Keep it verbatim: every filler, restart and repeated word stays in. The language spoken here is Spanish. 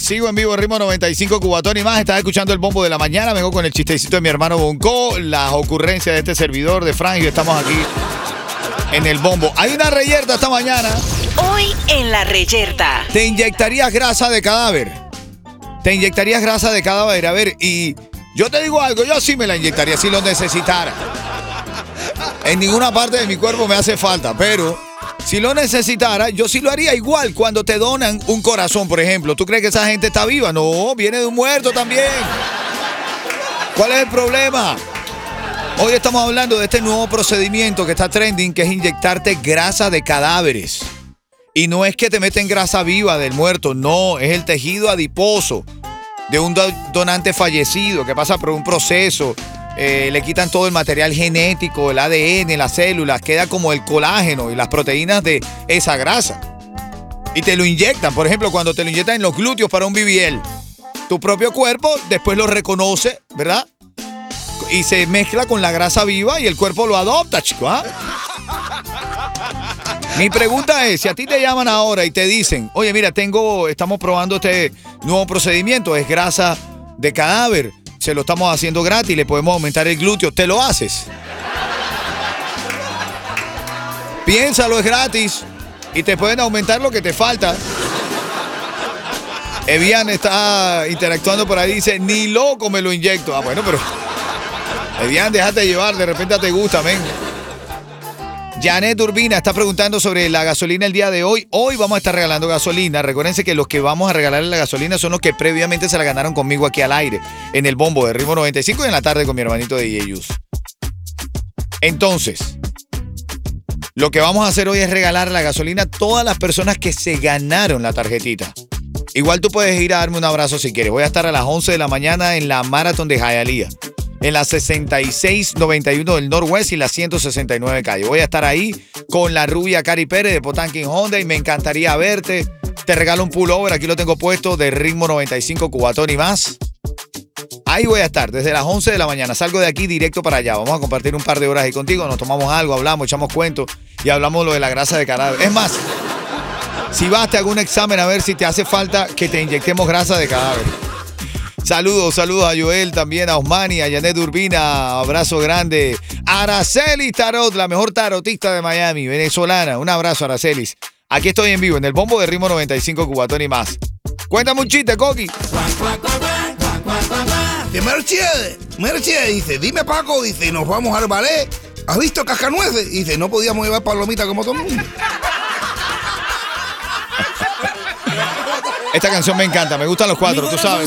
Sigo en vivo en Ritmo noventa y cinco Cubatón y más. Estás escuchando el bombo de la mañana. Vengo con el chistecito de mi hermano Bonco, las ocurrencias de este servidor de Frank y estamos aquí en el bombo. Hay una reyerta esta mañana. Hoy en la reyerta. ¿Te inyectarías grasa de cadáver? ¿Te inyectarías grasa de cadáver? A ver, y yo te digo algo, yo sí me la inyectaría si lo necesitara. En ninguna parte de mi cuerpo me hace falta, pero si lo necesitara, yo sí lo haría igual cuando te donan un corazón, por ejemplo. ¿Tú crees que esa gente está viva? No, viene de un muerto también. ¿Cuál es el problema? Hoy estamos hablando de este nuevo procedimiento que está trending, que es inyectarte grasa de cadáveres. Y no es que te meten grasa viva del muerto, no, es el tejido adiposo de un do- donante fallecido que pasa por un proceso. Eh, le quitan todo el material genético, el A D N, las células, queda como el colágeno y las proteínas de esa grasa. Y te lo inyectan, por ejemplo, cuando te lo inyectan en los glúteos para un B B L. Tu propio cuerpo después lo reconoce, ¿verdad? Y se mezcla con la grasa viva y el cuerpo lo adopta, chico, ¿ah? Mi pregunta es, si a ti te llaman ahora y te dicen, oye, mira, tengo, estamos probando este nuevo procedimiento, es grasa de cadáver, se lo estamos haciendo gratis, le podemos aumentar el glúteo, ¿te lo haces? Piénsalo, es gratis y te pueden aumentar lo que te falta. Evian está interactuando por ahí, dice, ni loco me lo inyecto. Ah, bueno, pero Evian, déjate llevar, de repente te gusta, men. Janet Urbina está preguntando sobre la gasolina el día de hoy. Hoy vamos a estar regalando gasolina. Recuérdense que los que vamos a regalarle la gasolina son los que previamente se la ganaron conmigo aquí al aire, en el bombo de Ritmo noventa y cinco y en la tarde con mi hermanito de D J Yus. Entonces, lo que vamos a hacer hoy es regalar la gasolina a todas las personas que se ganaron la tarjetita. Igual tú puedes ir a darme un abrazo si quieres. Voy a estar a las once de la mañana en la Maratón de Hialeah, en la sesenta y seis noventa y uno del Northwest y la ciento sesenta y nueve calle. Voy a estar ahí con la rubia Cari Pérez de Potanquín Honda y me encantaría verte. Te regalo un pullover, aquí lo tengo puesto, de Ritmo noventa y cinco Cubatón y más. Ahí voy a estar desde las once de la mañana. Salgo de aquí directo para allá. Vamos a compartir un par de horas ahí contigo. Nos tomamos algo, hablamos, echamos cuentos y hablamos lo de la grasa de cadáver. Es más, si vas, te hago un examen a ver si te hace falta que te inyectemos grasa de cadáver. Saludos, saludos a Joel, también a Osmani, a Janet Urbina, abrazo grande. Araceli Tarot, la mejor tarotista de Miami, venezolana. Un abrazo, Aracelis. Aquí estoy en vivo, en el bombo de Ritmo noventa y cinco Cubatón y más. Cuéntame un chiste, Coqui. De Mercedes, Mercedes dice, dime Paco, dice, nos vamos al ballet. ¿Has visto Cascanueces? Dice, no podíamos llevar palomita como todo el mundo. Esta canción me encanta, me gustan los cuatro, tú sabes.